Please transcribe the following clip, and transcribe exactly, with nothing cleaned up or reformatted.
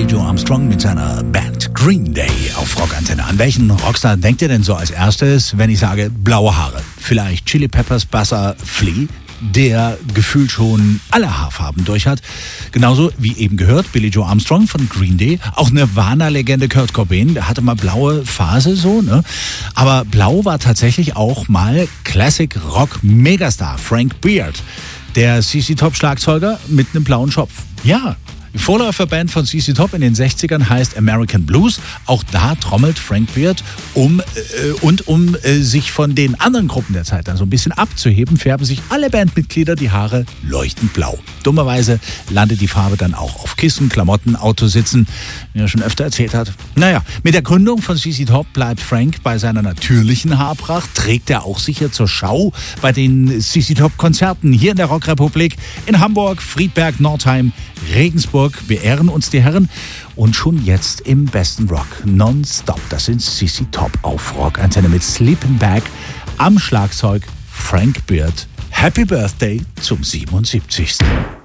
Joe Armstrong mit seiner Band Green Day auf Rockantenne. An welchen Rockstar denkt ihr denn so als erstes, wenn ich sage blaue Haare? Vielleicht Chili Peppers Basser Flea, der gefühlt schon alle Haarfarben durch hat. Genauso wie eben gehört, Billie Joe Armstrong von Green Day. Auch Nirvana-Legende Kurt Cobain, der hatte mal blaue Phase so, ne? Aber blau war tatsächlich auch mal Classic-Rock-Megastar Frank Beard, der C C Top Schlagzeuger mit einem blauen Schopf. Ja, die Vorläuferband von C C Top in den sechzigern heißt American Blues. Auch da trommelt Frank Beard, um äh, und um äh, sich von den anderen Gruppen der Zeit dann so ein bisschen abzuheben, färben sich alle Bandmitglieder die Haare leuchtend blau. Dummerweise landet die Farbe dann auch auf Kissen, Klamotten, Autositzen, wie er schon öfter erzählt hat. Naja, mit der Gründung von C C Top bleibt Frank bei seiner natürlichen Haarpracht, trägt er auch sicher zur Schau bei den C C Top Konzerten hier in der Rockrepublik, in Hamburg, Friedberg, Nordheim, Regensburg. Beehren uns die Herren und schon jetzt im besten Rock nonstop. Das sind C C Top auf Rockantenne mit Sleeping Bag am Schlagzeug Frank Beard. Happy Birthday zum siebenundsiebzigsten